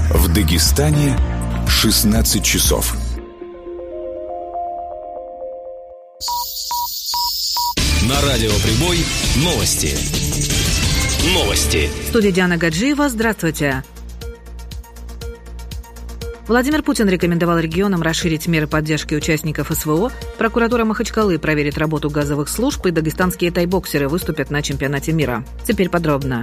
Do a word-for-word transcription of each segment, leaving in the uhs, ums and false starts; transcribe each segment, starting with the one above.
В Дагестане шестнадцать часов. На радио Прибой новости. Новости. В студии Диана Гаджиева. Здравствуйте. Владимир Путин рекомендовал регионам расширить меры поддержки участников СВО. Прокуратура Махачкалы проверит работу газовых служб, и дагестанские тайбоксеры выступят на чемпионате мира. Теперь подробно.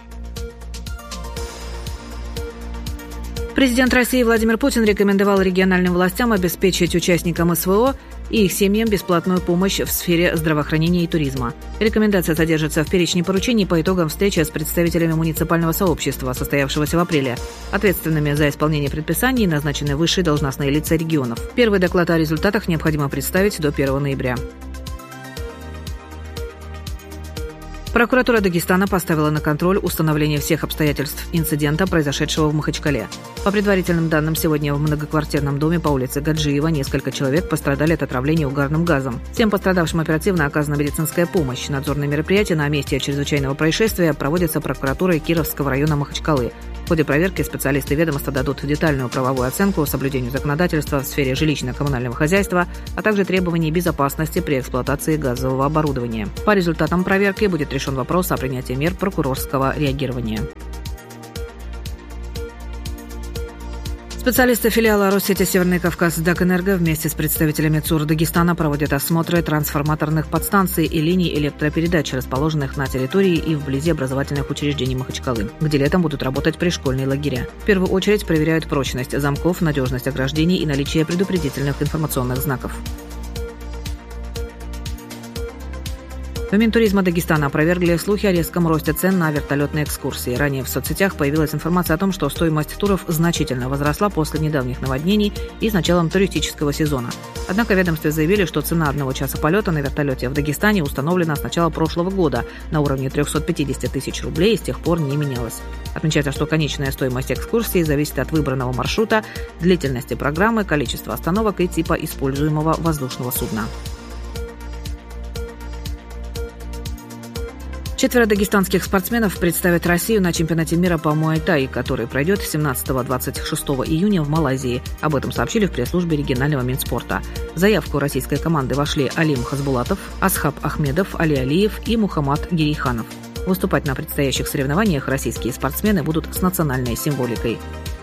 Президент России Владимир Путин рекомендовал региональным властям обеспечить участникам СВО и их семьям бесплатную помощь в сфере здравоохранения и туризма. Рекомендация содержится в перечне поручений по итогам встречи с представителями муниципального сообщества, состоявшегося в апреле. Ответственными за исполнение предписаний назначены высшие должностные лица регионов. Первый доклад о результатах необходимо представить до первого ноября. Прокуратура Дагестана поставила на контроль установление всех обстоятельств инцидента, произошедшего в Махачкале. По предварительным данным, сегодня в многоквартирном доме по улице Гаджиева несколько человек пострадали от отравления угарным газом. Всем пострадавшим оперативно оказана медицинская помощь. Надзорные мероприятия на месте чрезвычайного происшествия проводятся прокуратурой Кировского района Махачкалы. В ходе проверки специалисты ведомства дадут детальную правовую оценку соблюдению законодательства в сфере жилищно-коммунального хозяйства, а также требований безопасности при эксплуатации газового оборудования. По результатам проверки будет решен вопрос о принятии мер прокурорского реагирования. Специалисты филиала Россети Северный Кавказ Дагэнерго вместе с представителями ЦУР Дагестана проводят осмотры трансформаторных подстанций и линий электропередач, расположенных на территории и вблизи образовательных учреждений Махачкалы, где летом будут работать пришкольные лагеря. В первую очередь проверяют прочность замков, надежность ограждений и наличие предупредительных информационных знаков. В Минтуризма Дагестана опровергли слухи о резком росте цен на вертолетные экскурсии. Ранее в соцсетях появилась информация о том, что стоимость туров значительно возросла после недавних наводнений и с началом туристического сезона. Однако в ведомстве заявили, что цена одного часа полета на вертолете в Дагестане установлена с начала прошлого года на уровне триста пятьдесят тысяч рублей и с тех пор не менялась. Отмечается, что конечная стоимость экскурсии зависит от выбранного маршрута, длительности программы, количества остановок и типа используемого воздушного судна. Четверо дагестанских спортсменов представят Россию на чемпионате мира по муай-тай, который пройдет с семнадцатого — двадцать шестого июня в Малайзии. Об этом сообщили в пресс-службе регионального Минспорта. В заявку российской команды вошли Алим Хасбулатов, Асхаб Ахмедов, Али Алиев и Мухаммад Гирейханов. Выступать на предстоящих соревнованиях российские спортсмены будут с национальной символикой.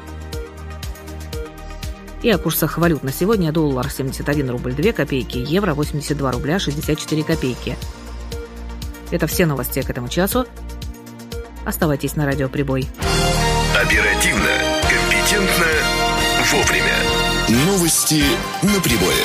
И о курсах валют на сегодня: доллар семьдесят один рубль две копейки, евро восемьдесят два рубля шестьдесят четыре копейки. Это все новости к этому часу. Оставайтесь на радио Прибой. Оперативно, компетентно, вовремя. Новости на Прибое.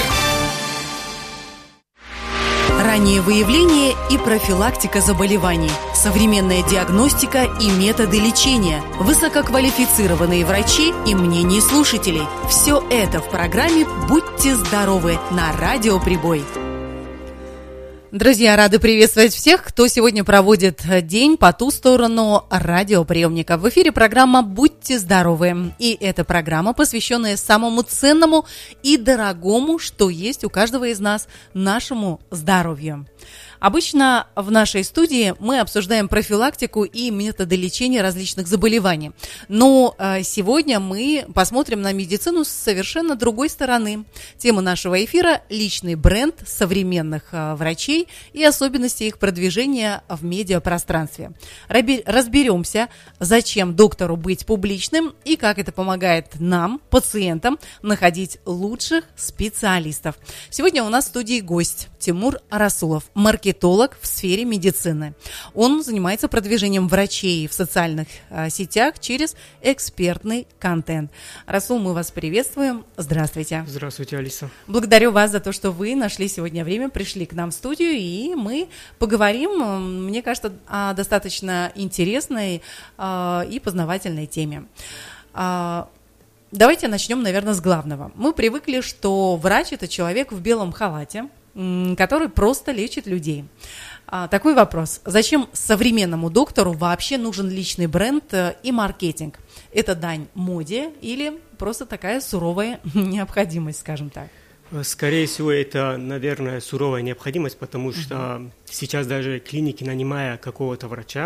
Раннее выявление и профилактика заболеваний, современная диагностика и методы лечения, высококвалифицированные врачи и мнения слушателей. Все это в программе «Будьте здоровы» на радио Прибой. Друзья, рады приветствовать всех, кто сегодня проводит день по ту сторону радиоприемника. В эфире программа «Будьте здоровы». И эта программа, посвященная самому ценному и дорогому, что есть у каждого из нас, нашему здоровью. Обычно в нашей студии мы обсуждаем профилактику и методы лечения различных заболеваний. Но сегодня мы посмотрим на медицину с совершенно другой стороны. Тема нашего эфира – личный бренд современных врачей и особенности их продвижения в медиапространстве. Разберемся, зачем доктору быть публичным и как это помогает нам, пациентам, находить лучших специалистов. Сегодня у нас в студии гость Тимур Расулов, маркетолог в сфере медицины. Он занимается продвижением врачей в социальных а, сетях через экспертный контент. Расул, мы вас приветствуем. Здравствуйте. Здравствуйте, Алиса. Благодарю вас за то, что вы нашли сегодня время, пришли к нам в студию, и мы поговорим, мне кажется, о достаточно интересной а, и познавательной теме. А, давайте начнем, наверное, с главного. Мы привыкли, что врач – это человек в белом халате, который просто лечит людей. А, такой вопрос. Зачем современному доктору вообще нужен личный бренд и маркетинг? Это дань моде или просто такая суровая необходимость, скажем так? Скорее всего, это, наверное, суровая необходимость, потому что uh-huh. сейчас даже клиники, нанимая какого-то врача,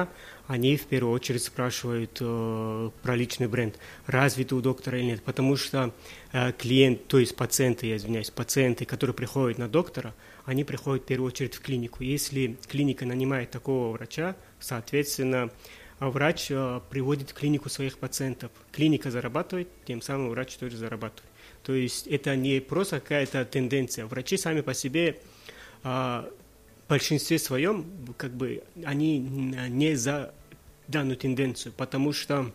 они в первую очередь спрашивают э, про личный бренд, развит у доктора или нет, потому что э, клиент, то есть пациенты, я извиняюсь, пациенты, которые приходят на доктора, они приходят в первую очередь в клинику. Если клиника нанимает такого врача, соответственно, врач э, приводит в клинику своих пациентов. Клиника зарабатывает, тем самым врач тоже зарабатывает. То есть это не просто какая-то тенденция. Врачи сами по себе э, в большинстве своем, как бы, они не за данную тенденцию, потому что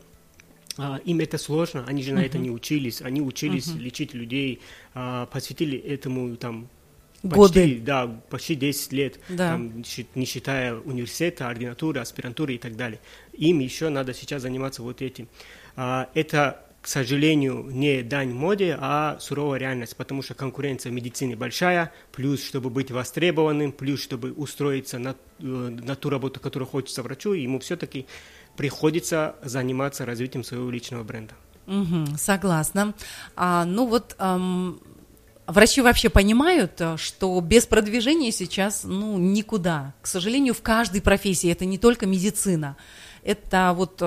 э, им это сложно, они же uh-huh. на это не учились, они учились uh-huh. лечить людей, э, посвятили этому там почти, годы. Да, почти десять лет, да. там, не считая университета, ординатуры, аспирантуры и так далее. Им еще надо сейчас заниматься вот этим. Э, это к сожалению, не дань моде, а суровая реальность, потому что конкуренция в медицине большая, плюс, чтобы быть востребованным, плюс, чтобы устроиться на, на ту работу, которую хочется врачу, ему все-таки приходится заниматься развитием своего личного бренда. Угу, согласна. А, ну вот... Эм... Врачи вообще понимают, что без продвижения сейчас ну, никуда. К сожалению, в каждой профессии, это не только медицина. Это вот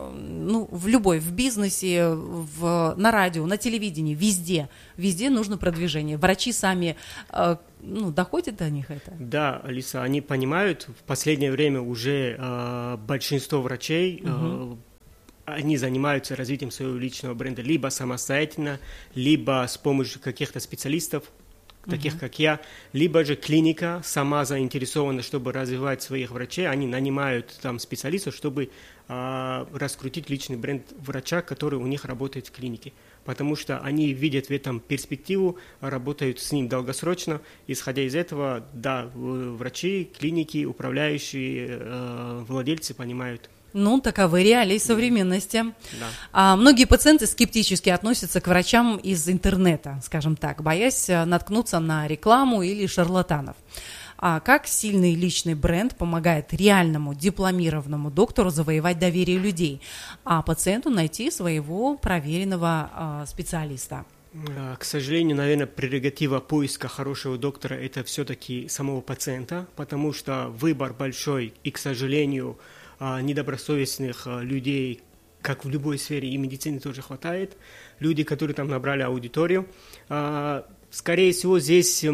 ну, в любой, в бизнесе, в, на радио, на телевидении, везде. Везде нужно продвижение. Врачи сами, ну, доходит до них это? Да, Алиса, они понимают. В последнее время уже э, большинство врачей... Угу. Э, они занимаются развитием своего личного бренда либо самостоятельно, либо с помощью каких-то специалистов, таких uh-huh. как я, либо же клиника сама заинтересована, чтобы развивать своих врачей, они нанимают там специалистов, чтобы а, раскрутить личный бренд врача, который у них работает в клинике, потому что они видят в этом перспективу, работают с ним долгосрочно, исходя из этого, да, врачи, клиники, управляющие, э, владельцы понимают. Ну, таковы реалии современности. Да. А, многие пациенты скептически относятся к врачам из интернета, скажем так, боясь наткнуться на рекламу или шарлатанов. А как сильный личный бренд помогает реальному дипломированному доктору завоевать доверие людей, а пациенту найти своего проверенного а, специалиста? К сожалению, наверное, прерогатива поиска хорошего доктора – это все-таки самого пациента, потому что выбор большой и, к сожалению, недобросовестных людей, как в любой сфере, и медицины тоже хватает. Люди, которые там набрали аудиторию. Скорее всего, здесь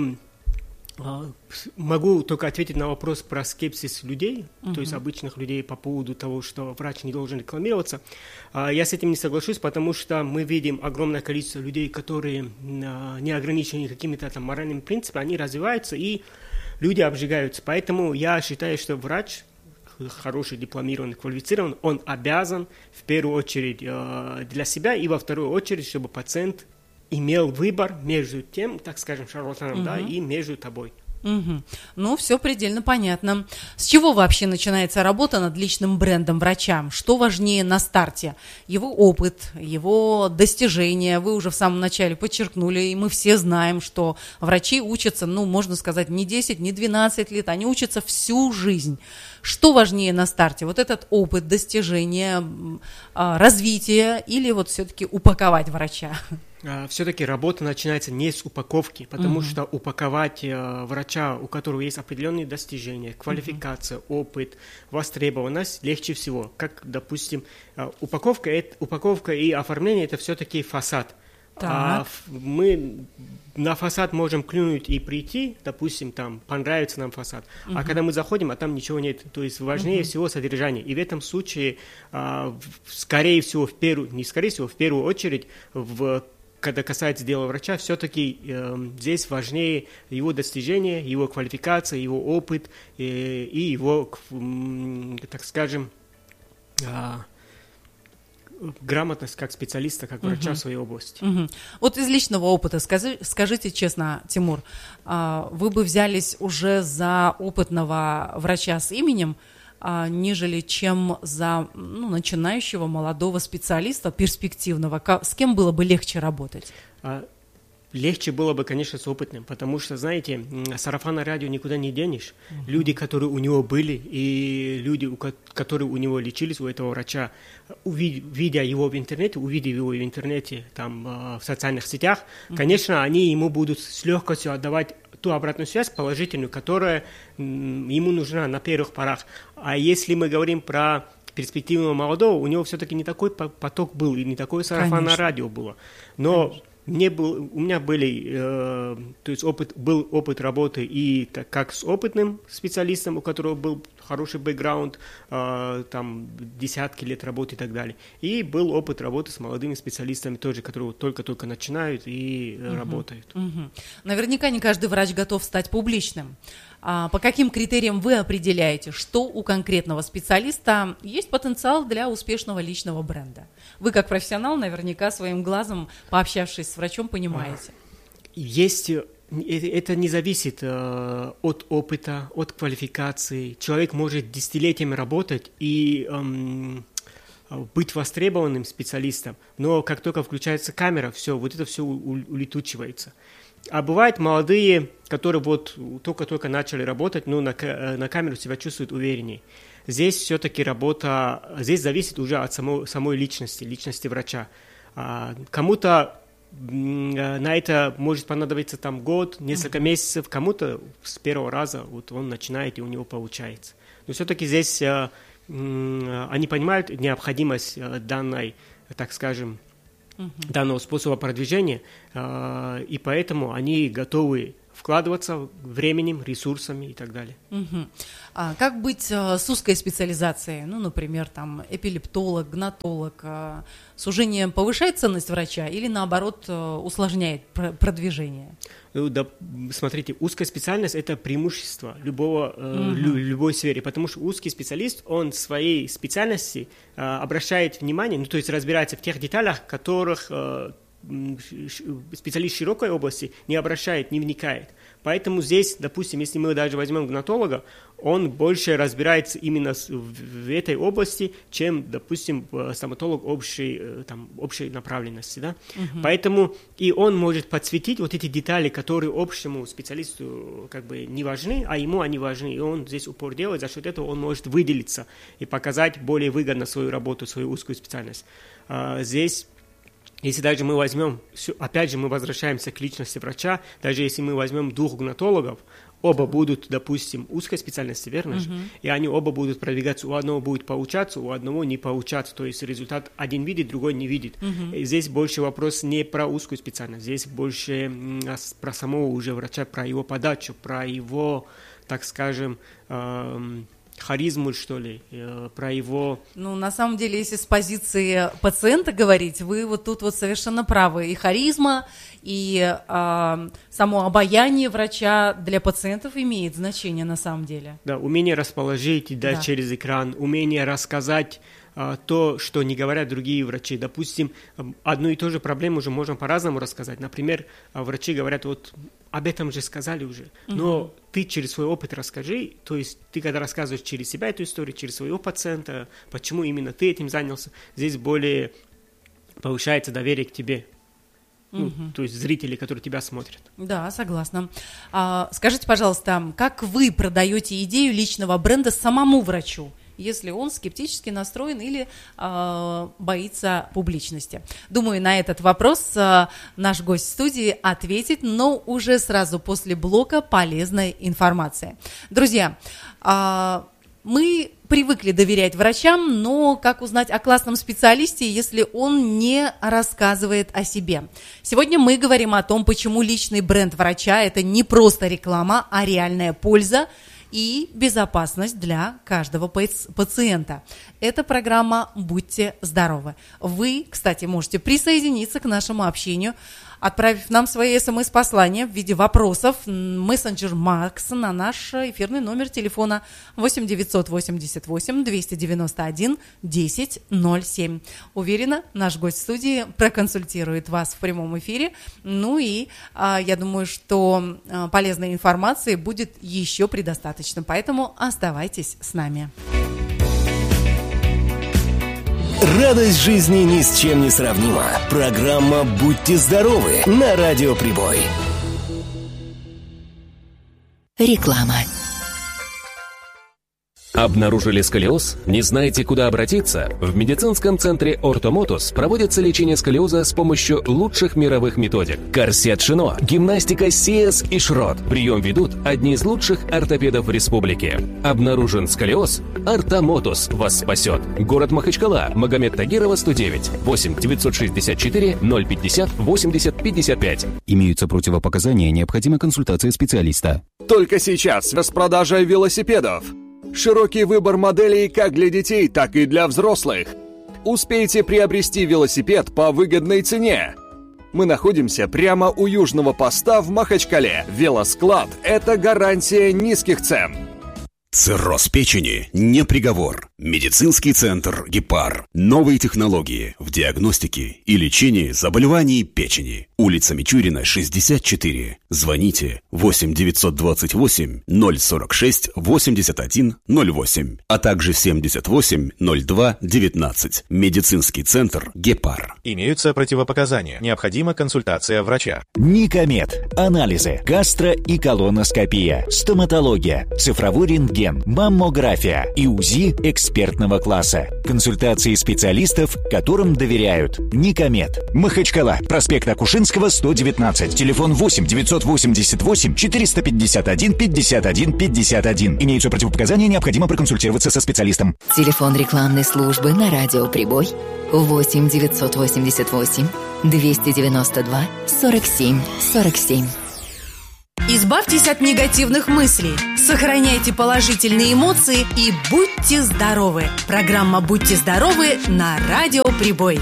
могу только ответить на вопрос про скепсис людей, uh-huh. то есть обычных людей по поводу того, что врач не должен рекламироваться. Я с этим не соглашусь, потому что мы видим огромное количество людей, которые не ограничены какими-то там моральными принципами, они развиваются, и люди обжигаются. Поэтому я считаю, что врач хороший, дипломированный, квалифицированный, он обязан в первую очередь э, для себя и во вторую очередь, чтобы пациент имел выбор между тем, так скажем, шарлатаном, угу. да, и между тобой. Угу. Ну, все предельно понятно. С чего вообще начинается работа над личным брендом врача? Что важнее на старте? Его опыт, его достижения. Вы уже в самом начале подчеркнули, и мы все знаем, что врачи учатся, ну, можно сказать, не десять, не двенадцать лет, они учатся всю жизнь. Что важнее на старте? Вот этот опыт, достижения, развитие или вот все-таки упаковать врача? Все-таки работа начинается не с упаковки, потому uh-huh. что упаковать э, врача, у которого есть определенные достижения, квалификация, uh-huh. опыт, востребованность, легче всего. Как, допустим, э, упаковка, это, упаковка и оформление – это все-таки фасад. А мы на фасад можем клюнуть и прийти, допустим, там понравится нам фасад, uh-huh. а когда мы заходим, а там ничего нет. То есть важнее uh-huh. всего содержание. И в этом случае, э, скорее всего, в первую, не скорее всего, в первую очередь, в когда касается дела врача, все-таки э, здесь важнее его достижения, его квалификация, его опыт э, и его, э, так скажем, э, грамотность как специалиста, как врача uh-huh. в своей области. Uh-huh. Вот из личного опыта, скажи, скажите честно, Тимур, э, вы бы взялись уже за опытного врача с именем, нежели чем за ну, начинающего молодого специалиста, перспективного? С кем было бы легче работать? Легче было бы, конечно, с опытным, потому что, знаете, сарафанное радио никуда не денешь. Uh-huh. Люди, которые у него были, и люди, у ко- которые у него лечились, у этого врача, увид- видя его в интернете, увидев его в интернете, там, в социальных сетях, uh-huh. конечно, они ему будут с легкостью отдавать ту обратную связь положительную, которая м, ему нужна на первых порах. А если мы говорим про перспективного молодого, у него все-таки не такой поток был, и не такое сарафанное радио было. Но мне был, у меня были, э, то есть опыт, был опыт работы и так, как с опытным специалистом, у которого был хороший бэкграунд, э, там десятки лет работы и так далее. И был опыт работы с молодыми специалистами тоже, которые только-только начинают и uh-huh. работают. Uh-huh. Наверняка не каждый врач готов стать публичным. А по каким критериям вы определяете, что у конкретного специалиста есть потенциал для успешного личного бренда? Вы, как профессионал, наверняка своим глазом, пообщавшись с врачом, понимаете. Есть, это не зависит э, от опыта, от квалификации. Человек может десятилетиями работать и эм, быть востребованным специалистом, но как только включается камера, все, вот это все улетучивается. А бывают молодые, которые вот только-только начали работать, но на, на камеру себя чувствуют увереннее. Здесь все-таки работа, здесь зависит уже от самой, самой личности, личности врача. А, кому-то на это может понадобиться там год, несколько месяцев, кому-то с первого раза вот он начинает и у него получается. Но все-таки здесь а, они понимают необходимость данной, так скажем, Uh-huh. данного способа продвижения, э, и поэтому они готовы вкладываться временем, ресурсами и так далее. Uh-huh. А как быть э, с узкой специализацией? Ну, например, там эпилептолог, гнатолог. Э, сужение повышает ценность врача или, наоборот, э, усложняет пр- продвижение? Ну, да, смотрите, узкая специальность – это преимущество любого, э, uh-huh. лю, любой сфере, потому что узкий специалист, он в своей специальности э, обращает внимание, ну, то есть разбирается в тех деталях, которых э, специалист широкой области не обращает, не вникает. Поэтому здесь, допустим, если мы даже возьмем гнатолога, он больше разбирается именно в этой области, чем, допустим, стоматолог общей, там, общей направленности. Да? Uh-huh. Поэтому и он может подсветить вот эти детали, которые общему специалисту как бы не важны, а ему они важны. И он здесь упор делает, за счет этого он может выделиться и показать более выгодно свою работу, свою узкую специальность. А, здесь если даже мы возьмем, опять же мы возвращаемся к личности врача, даже если мы возьмем двух гнатологов, оба будут, допустим, узкой специальности, верно же? Uh-huh. И они оба будут продвигаться, у одного будет получаться, у одного не получаться, то есть результат один видит, другой не видит. Uh-huh. И здесь больше вопрос не про узкую специальность, здесь больше про самого уже врача, про его подачу, про его, так скажем, эм, харизму, что ли, э, про его... Ну, на самом деле, если с позиции пациента говорить, вы вот тут вот совершенно правы. И харизма, и э, само обаяние врача для пациентов имеет значение на самом деле. Да, умение расположить и дать да. через экран, умение рассказать э, то, что не говорят другие врачи. Допустим, одну и ту же проблему уже можно по-разному рассказать. Например, врачи говорят, вот об этом же сказали уже, но uh-huh. ты через свой опыт расскажи, то есть ты когда рассказываешь через себя эту историю, через своего пациента, почему именно ты этим занялся, здесь более повышается доверие к тебе, uh-huh. ну, то есть зрители, которые тебя смотрят. Да, согласна. А, скажите, пожалуйста, как вы продаете идею личного бренда самому врачу, если он скептически настроен или э, боится публичности? Думаю, на этот вопрос э, наш гость в студии ответит, но уже сразу после блока полезной информации. Друзья, э, мы привыкли доверять врачам, но как узнать о классном специалисте, если он не рассказывает о себе? Сегодня мы говорим о том, почему личный бренд врача – это не просто реклама, а реальная польза и безопасность для каждого пациента. Это программа «Будьте здоровы». Вы, кстати, можете присоединиться к нашему общению, отправив нам свои смс-послания в виде вопросов в мессенджер Макс на наш эфирный номер телефона восемь девятьсот восемьдесят восемь двести девяносто один десять ноль семь. Уверена, наш гость в студии проконсультирует вас в прямом эфире. Ну и а, я думаю, что а, полезной информации будет еще предостаточно, поэтому оставайтесь с нами. Радость жизни ни с чем не сравнима. Программа «Будьте здоровы» на Радио Прибой. Реклама. Обнаружили сколиоз? Не знаете, куда обратиться? В медицинском центре «Ортомотус» проводится лечение сколиоза с помощью лучших мировых методик. Корсет Шино, гимнастика Сиэс и Шрот. Прием ведут одни из лучших ортопедов в республике. Обнаружен сколиоз? «Ортомотус» вас спасет. Город Махачкала, Магомед Тагирова, сто девять, восемь девятьсот шестьдесят четыре ноль пятьдесят восемьдесят пятьдесят пять. Имеются противопоказания, необходима консультация специалиста. Только сейчас распродажа велосипедов. Широкий выбор моделей как для детей, так и для взрослых. Успейте приобрести велосипед по выгодной цене. Мы находимся прямо у южного поста в Махачкале. Велосклад – это гарантия низких цен. Цирроз печени не приговор. Медицинский центр «Гепар». Новые технологии в диагностике и лечении заболеваний печени. Улица Мичурина, шестьдесят четыре. Звоните восемь девятьсот двадцать восемь ноль сорок шесть восемьдесят один ноль восемь, а также семьдесят восемь ноль два девятнадцать. Медицинский центр «Гепар». Имеются противопоказания. Необходима консультация врача. Никомед. Анализы. Гастро- и колоноскопия. Стоматология. Цифровой рентген. Маммография. И УЗИ экспертного класса. Консультации специалистов, которым доверяют. Никомед. Махачкала. Проспект Акушинского, сто девятнадцать. Телефон восемь девятьсот восемьдесят восемь четыреста пятьдесят один пятьдесят один пятьдесят один. Имеются противопоказания, необходимо проконсультироваться со специалистом. Телефон рекламной службы на радио «Прибой» восемь девятьсот восемьдесят восемь двести девяносто два сорок семь сорок семь. Избавьтесь от негативных мыслей, сохраняйте положительные эмоции и будьте здоровы. Программа «Будьте здоровы» на радио «Прибой».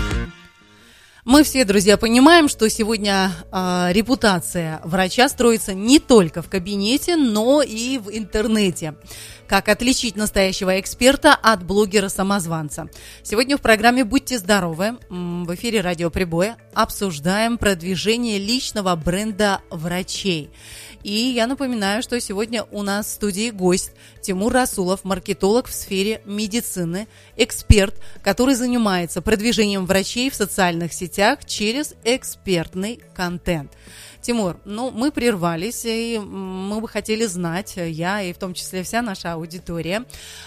Мы все, друзья, понимаем, что сегодня э, репутация врача строится не только в кабинете, но и в интернете. Как отличить настоящего эксперта от блогера-самозванца? Сегодня в программе «Будьте здоровы» в эфире радио «Прибоя» обсуждаем продвижение личного бренда врачей. И я напоминаю, что сегодня у нас в студии гость Тимур Расулов, маркетолог в сфере медицины, эксперт, который занимается продвижением врачей в социальных сетях через экспертный контент. Тимур, ну, мы прервались, и мы бы хотели знать, я и в том числе вся наша аудитория,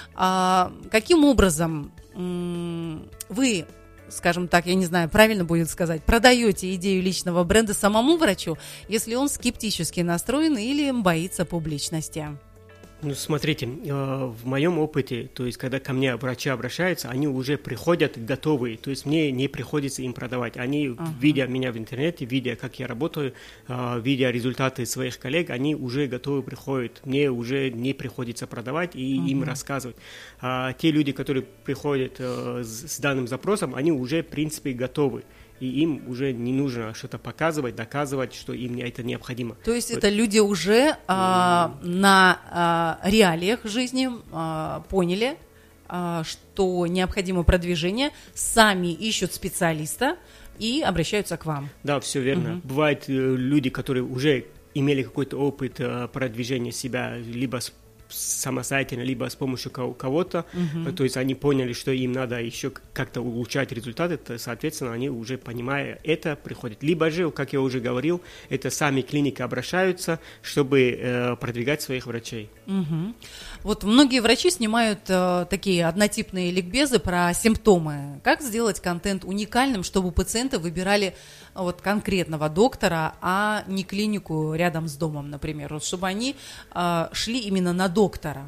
а, каким образом м- вы, скажем так, я не знаю, правильно будет сказать, продаете идею личного бренда самому врачу, если он скептически настроен или боится публичности? Ну, смотрите, в моем опыте, то есть, когда ко мне врачи обращаются, они уже приходят готовые, то есть, мне не приходится им продавать. Они, uh-huh. видя меня в интернете, видя, как я работаю, видя результаты своих коллег, они уже готовы приходят. Мне уже не приходится продавать и uh-huh. им рассказывать. А те люди, которые приходят с данным запросом, они уже, в принципе, готовы. И им уже не нужно что-то показывать, доказывать, что им это необходимо. То есть это люди уже а, на а, реалиях жизни а, поняли, а, что необходимо продвижение, сами ищут специалиста и обращаются к вам. Да, все верно. Угу. Бывают люди, которые уже имели какой-то опыт продвижения себя, либо с самостоятельно, либо с помощью кого-то, uh-huh. то есть они поняли, что им надо еще как-то улучшать результаты, то, соответственно, они уже, понимая это, приходят. Либо же, как я уже говорил, это сами клиники обращаются, чтобы э, продвигать своих врачей. Uh-huh. Вот многие врачи снимают э, такие однотипные ликбезы про симптомы. Как сделать контент уникальным, чтобы пациенты выбирали вот конкретного доктора, а не клинику рядом с домом, например, вот, чтобы они э, шли именно на доктора?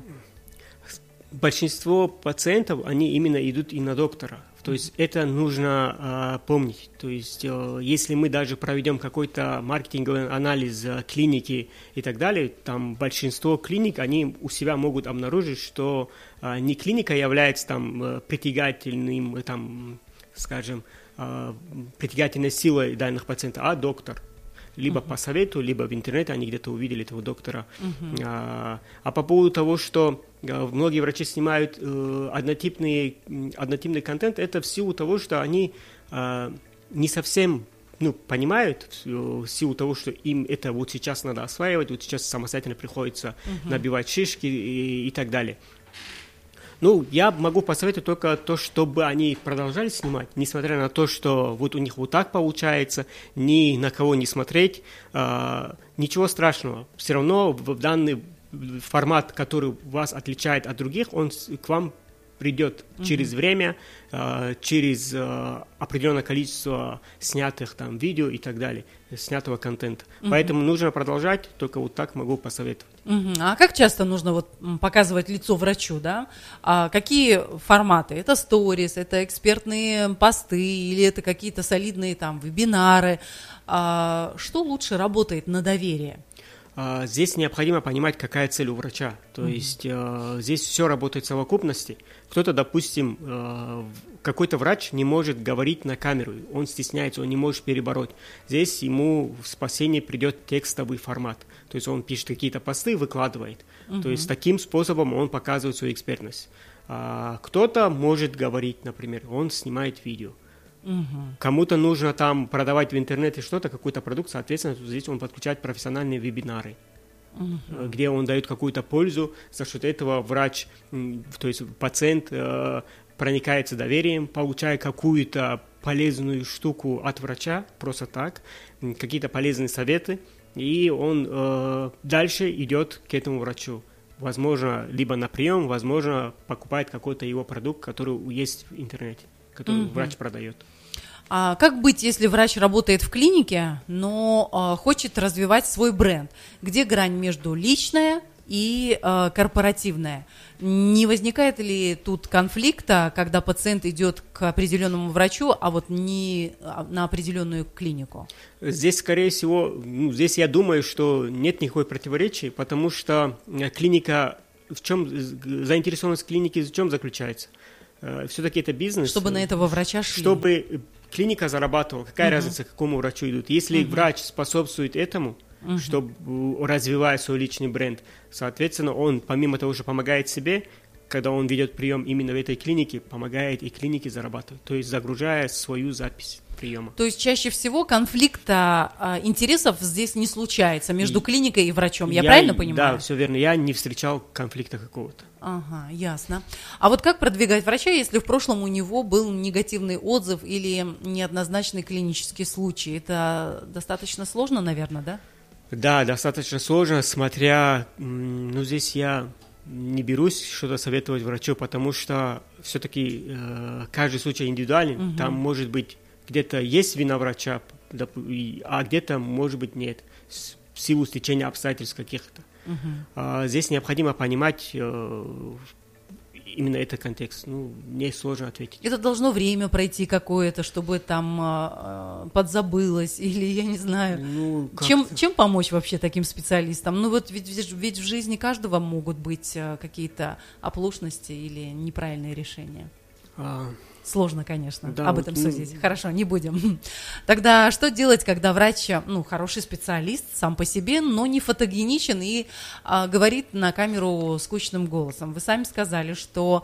Большинство пациентов, они именно идут и на доктора. То есть это нужно э, помнить. То есть э, если мы даже проведем какой-то маркетинговый анализ э, клиники и так далее, там большинство клиник, они у себя могут обнаружить, что э, не клиника является там э, притягательным, там, скажем, э, притягательной силой данных пациентов, а доктор. Либо uh-huh. по совету, либо в интернете они где-то увидели этого доктора. Uh-huh. А, а по поводу того, что а, многие врачи снимают э, однотипный, однотипный контент, это в силу того, что они а, не совсем ну, понимают, в силу того, что им это вот сейчас надо осваивать, вот сейчас самостоятельно приходится uh-huh. набивать шишки и, и так далее. Ну, я могу посоветовать только то, чтобы они продолжали снимать, несмотря на то, что вот у них вот так получается, ни на кого не смотреть, э, ничего страшного. Все равно в данный формат, который вас отличает от других, он к вам придет uh-huh. через время, э, через э, определенное количество снятых там видео и так далее, снятого контента. Uh-huh. Поэтому нужно продолжать, только вот так могу посоветовать. Uh-huh. А как часто нужно вот показывать лицо врачу, да? А какие форматы? Это сторис, это экспертные посты или это какие-то солидные там вебинары? А что лучше работает на доверие? Здесь необходимо понимать, какая цель у врача. То mm-hmm. есть э, здесь все работает в совокупности. Кто-то, допустим, э, какой-то врач не может говорить на камеру, он стесняется, он не может перебороть. Здесь ему в спасение придет текстовый формат. То есть он пишет какие-то посты, выкладывает. Mm-hmm. То есть таким способом он показывает свою экспертность. А кто-то может говорить, например, он снимает видео. Uh-huh. Кому-то нужно там продавать в интернете что-то, какую-то продукт, соответственно, здесь он подключает профессиональные вебинары, uh-huh. где он дает какую-то пользу, за счет этого врач, то есть пациент э, проникается доверием, получая какую-то полезную штуку от врача, просто так, какие-то полезные советы, и он э, дальше идет к этому врачу. Возможно, либо на прием, возможно, покупает какой-то его продукт, который есть в интернете, который uh-huh. врач продает. А как быть, если врач работает в клинике, но а, хочет развивать свой бренд? Где грань между личная и а, корпоративная? Не возникает ли тут конфликта, когда пациент идет к определенному врачу, а вот не на определенную клинику? Здесь, скорее всего, ну, здесь я думаю, что нет никакой противоречия, потому что клиника, в чем заинтересованность клиники, в чем заключается? Все-таки это бизнес. Чтобы на этого врача шли. Чтобы клиника зарабатывала. Какая uh-huh. разница, к какому врачу идут? Если uh-huh. врач способствует этому, uh-huh. чтобы развивая свой личный бренд, соответственно, он, помимо того, что помогает себе, когда он ведет прием именно в этой клинике, помогает и клинике зарабатывать, то есть загружая свою запись приема. То есть чаще всего конфликта а, интересов здесь не случается между и, клиникой и врачом, я, я правильно понимаю? Да, все верно, я не встречал конфликта какого-то. Ага, ясно. А вот как продвигать врача, если в прошлом у него был негативный отзыв или неоднозначный клинический случай? Это достаточно сложно, наверное, да? Да, достаточно сложно, смотря, ну здесь я не берусь что-то советовать врачу, потому что все-таки э, каждый случай индивидуален, угу. там может быть где-то есть вина врача, а где-то может быть нет, в силу стечения обстоятельств каких-то. Uh-huh. А, здесь необходимо понимать э, именно этот контекст. Ну, мне сложно ответить. Это должно время пройти какое-то, чтобы там э, подзабылось, или я не знаю. Ну, чем, чем помочь вообще таким специалистам? Ну вот ведь, ведь в жизни каждого могут быть э, какие-то оплошности или неправильные решения. А... Сложно, конечно, да, об этом вот, судить. Ну... Хорошо, не будем. Тогда что делать, когда врач, ну, хороший специалист сам по себе, но не фотогеничен и а, говорит на камеру скучным голосом? Вы сами сказали, что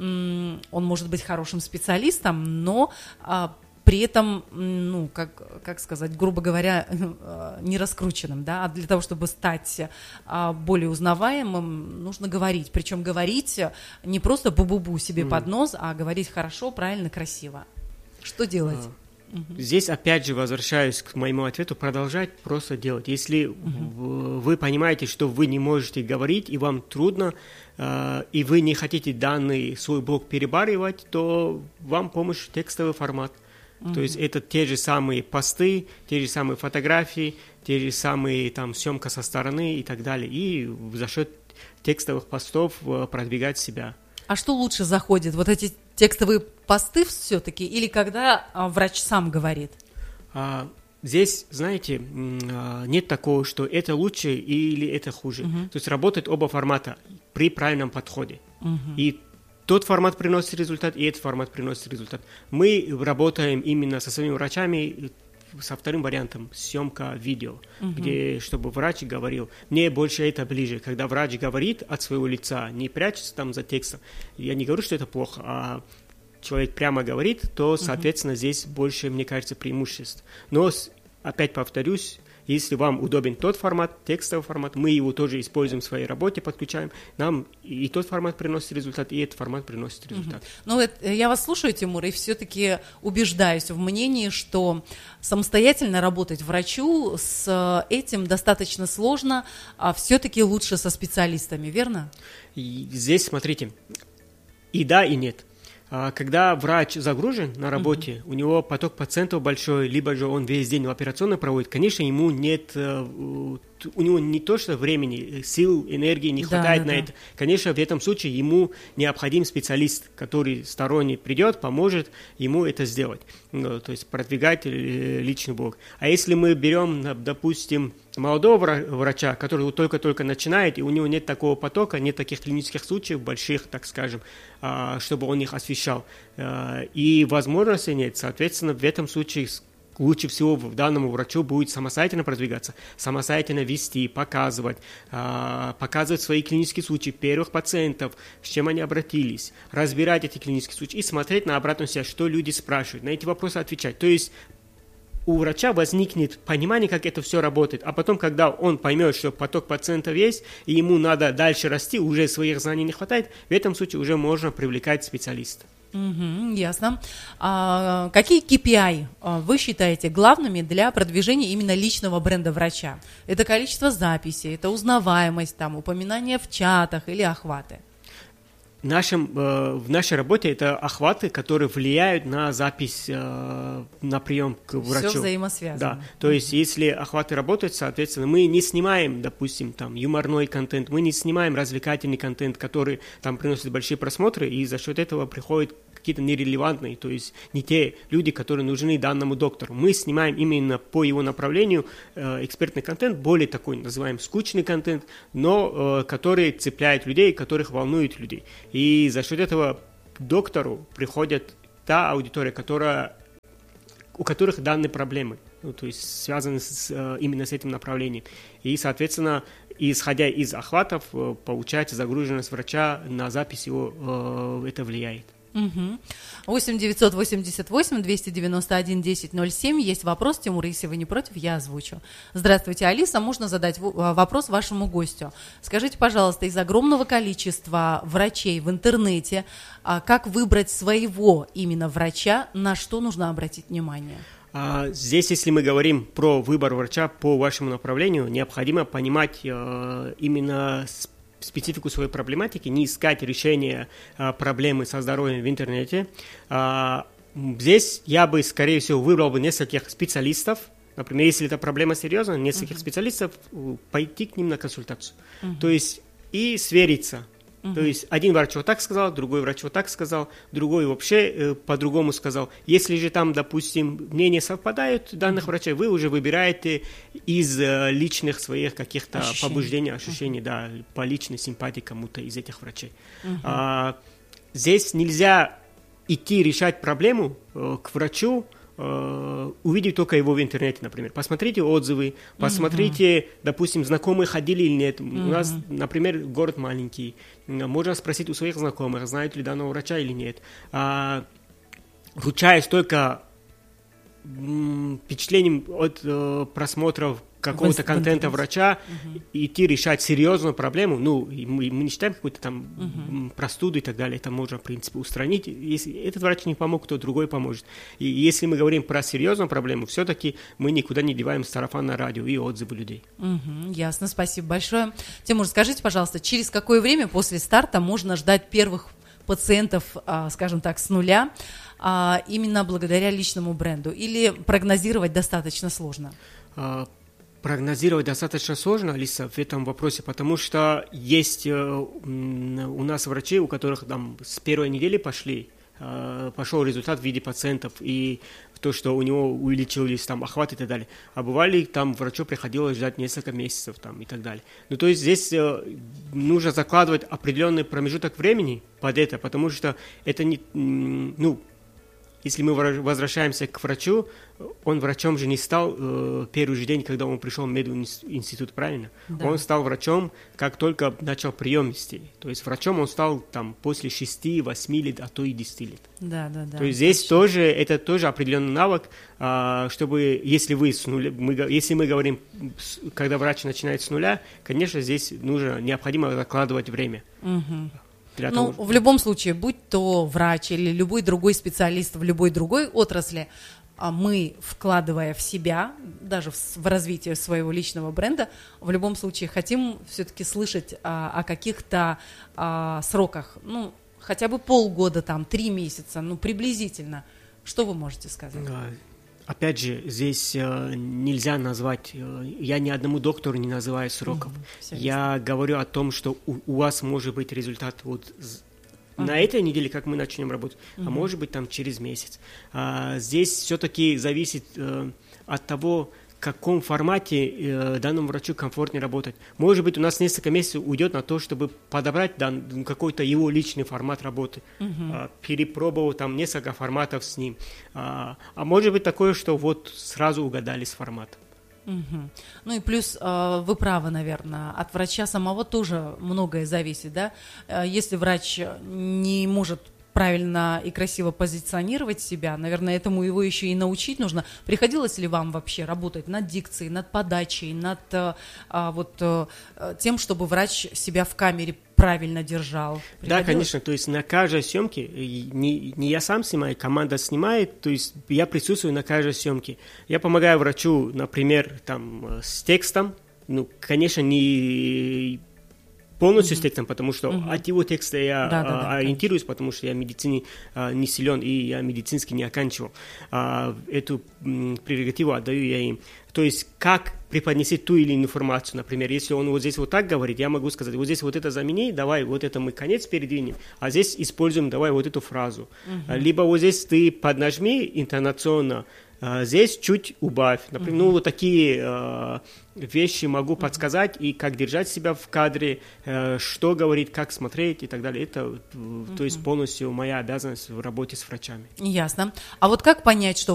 м, он может быть хорошим специалистом, но а, при этом, ну, как, как сказать, грубо говоря, не раскрученным, да, а для того, чтобы стать а, более узнаваемым, нужно говорить. Причем говорить не просто бу-бу-бу себе mm. под нос, а говорить хорошо, правильно, красиво. Что делать? А, угу. Здесь, опять же, возвращаюсь к моему ответу, продолжать просто делать. Если угу. вы понимаете, что вы не можете говорить, и вам трудно, э, и вы не хотите данный свой блог перебарывать, то вам помощь текстовый формат. Mm-hmm. То есть это те же самые посты, те же самые фотографии, те же самые там съемка со стороны и так далее. И за счет текстовых постов продвигать себя. А что лучше заходит? Вот эти текстовые посты все-таки или когда а, врач сам говорит? А, здесь, знаете, нет такого, что это лучше или это хуже. Mm-hmm. То есть работают оба формата при правильном подходе. Mm-hmm. И тот формат приносит результат, и этот формат приносит результат. Мы работаем именно со своими врачами со вторым вариантом, съемка видео, uh-huh. где, чтобы врач говорил. Мне больше это ближе, когда врач говорит от своего лица, не прячется там за текстом. Я не говорю, что это плохо, а человек прямо говорит, то, соответственно, uh-huh. здесь больше, мне кажется, преимуществ. Но, опять повторюсь, Если вам удобен тот формат, текстовый формат, мы его тоже используем в своей работе, подключаем. Нам и тот формат приносит результат, и этот формат приносит результат. Угу. Ну, это, я вас слушаю, Тимур, и все-таки убеждаюсь в мнении, что самостоятельно работать врачу с этим достаточно сложно, а все-таки лучше со специалистами, верно? И здесь, смотрите, и да, и нет. Когда врач загружен на работе, uh-huh. у него поток пациентов большой, либо же он весь день в операционной проводит, конечно, ему нет, у него не то что времени, сил, энергии не хватает да, на да, это. Да. Конечно, в этом случае ему необходим специалист, который сторонний придет, поможет ему это сделать, ну, то есть продвигать личный блог. А если мы берем, допустим, молодого врача, который только-только начинает, и у него нет такого потока, нет таких клинических случаев больших, так скажем, чтобы он их освещал, и возможности нет, соответственно, в этом случае лучше всего данному врачу будет самостоятельно продвигаться, самостоятельно вести, показывать, показывать свои клинические случаи первых пациентов, с чем они обратились, разбирать эти клинические случаи и смотреть на обратную связь, что люди спрашивают, на эти вопросы отвечать. То есть у врача возникнет понимание, как это все работает, а потом, когда он поймет, что поток пациентов есть, и ему надо дальше расти, уже своих знаний не хватает, в этом случае уже можно привлекать специалиста. Угу, ясно. А какие кей пи ай вы считаете главными для продвижения именно личного бренда врача? Это количество записей, это узнаваемость, там, упоминания в чатах или охваты? Нашим, э, в нашей работе это охваты, которые влияют на запись, э, на прием к врачу. Все взаимосвязано. Да, то есть если охваты работают, соответственно, мы не снимаем, допустим, там, юморной контент, мы не снимаем развлекательный контент, который там приносит большие просмотры, и за счет этого приходят какие-то нерелевантные, то есть не те люди, которые нужны данному доктору. Мы снимаем именно по его направлению э, экспертный контент, более такой, называем, скучный контент, но э, который цепляет людей, которых волнует людей. И за счет этого к доктору приходит та аудитория, которая, у которых данные проблемы, ну, то есть связаны с, э, именно с этим направлением. И, соответственно, исходя из охватов, э, получается загруженность врача на запись его, э, это влияет. восемь девятьсот восемьдесят восемь двести девяносто один десять ноль семь. Есть вопрос, Тимур, если вы не против, я озвучу. Здравствуйте, Алиса. Можно задать вопрос вашему гостю? Скажите, пожалуйста, из огромного количества врачей в интернете, как выбрать своего именно врача, на что нужно обратить внимание? Здесь, если мы говорим про выбор врача по вашему направлению, необходимо понимать э, именно специалиста, специфику своей проблематики, не искать решения а, проблемы со здоровьем в интернете. А, здесь я бы, скорее всего, выбрал бы нескольких специалистов. Например, если это проблема серьезная, нескольких uh-huh. специалистов, пойти к ним на консультацию. Uh-huh. То есть и свериться. Uh-huh. То есть один врач вот так сказал, другой врач вот так сказал, другой вообще э, по-другому сказал. Если же там, допустим, мнения совпадают данных uh-huh. врачей, вы уже выбираете из э, личных своих каких-то ощущений. побуждений, ощущений, uh-huh. да, по личной симпатии кому-то из этих врачей. Uh-huh. А, здесь нельзя идти решать проблему э, к врачу, увидеть только его в интернете, например. Посмотрите отзывы, посмотрите, uh-huh. допустим, знакомые ходили или нет. Uh-huh. У нас, например, город маленький. Можно спросить у своих знакомых, знают ли данного врача или нет. А, ручаясь только м, впечатлением от э, просмотров какого-то контента врача, uh-huh. идти решать серьезную проблему, ну, мы, мы не считаем какую-то там uh-huh. простуду и так далее, это можно, в принципе, устранить. Если этот врач не помог, то другой поможет. И если мы говорим про серьезную проблему, все-таки мы никуда не деваем сарафанное радио и отзывы людей. Uh-huh. Ясно, спасибо большое. Тимур, скажите, пожалуйста, через какое время после старта можно ждать первых пациентов, скажем так, с нуля, именно благодаря личному бренду? Или прогнозировать достаточно сложно? Прогнозировать достаточно сложно, Алиса, в этом вопросе, потому что есть э, у нас врачи, у которых там с первой недели пошли, э, пошел результат в виде пациентов, и то, что у него увеличились там охваты и так далее. А бывали, там врачу приходилось ждать несколько месяцев там, и так далее. Ну, то есть здесь э, нужно закладывать определенный промежуток времени под это, потому что это не, ну, если мы возвращаемся к врачу, он врачом же не стал э, первый же день, когда он пришел в мединститут, правильно? Да. Он стал врачом, как только начал прием вести. То есть врачом он стал там после шести-восьми лет, а то и десяти лет. Да, да, да. То есть здесь точно. тоже, это тоже определенный навык, э, чтобы, если вы с нуля, мы, если мы говорим, когда врач начинает с нуля, конечно, здесь нужно, необходимо закладывать время. Угу. Ну, того, в любом случае, будь то врач или любой другой специалист в любой другой отрасли, мы, вкладывая в себя, даже в, в развитие своего личного бренда, в любом случае хотим все-таки слышать а, о каких-то а, сроках, ну, хотя бы полгода, там, три месяца, ну, приблизительно. Что вы можете сказать? Опять же, здесь э, нельзя назвать, э, я ни одному доктору не называю сроков. Mm-hmm. Я говорю о том, что у, у вас может быть результат вот uh-huh. на этой неделе, как мы начнем работать, uh-huh. а может быть там через месяц. А, здесь все-таки зависит э, от того, в каком формате э, данному врачу комфортнее работать. Может быть, у нас несколько месяцев уйдет на то, чтобы подобрать дан, какой-то его личный формат работы, uh-huh. а, перепробовать там несколько форматов с ним. А, а может быть такое, что вот сразу угадали с форматом. Uh-huh. Ну и плюс э, вы правы, наверное, от врача самого тоже многое зависит, да? Если врач не может правильно и красиво позиционировать себя, наверное, этому его еще и научить нужно. Приходилось ли вам вообще работать над дикцией, над подачей, над а, вот а, тем, чтобы врач себя в камере правильно держал? Да, конечно, то есть на каждой съемке, не, не я сам снимаю, команда снимает, то есть я присутствую на каждой съемке. Я помогаю врачу, например, там, с текстом, ну, конечно, не полностью uh-huh. с текстом, потому что uh-huh. от его текста я да, а, да, да, ориентируюсь, конечно. Потому что я в медицине а, не силен, и я медицинский не оканчивал. А, эту м, прерогативу отдаю я им. То есть, как преподнести ту или иную информацию, например, если он вот здесь вот так говорит, я могу сказать, вот здесь вот это замени, давай вот это мы конец передвинем, а здесь используем, давай вот эту фразу. Uh-huh. Либо вот здесь ты поднажми интонационно, а, здесь чуть убавь. Например, uh-huh. ну, вот такие а, вещи могу uh-huh. подсказать, и как держать себя в кадре, а, что говорить, как смотреть и так далее. Это, uh-huh. то есть, полностью моя обязанность в работе с врачами. Ясно. А вот как понять, что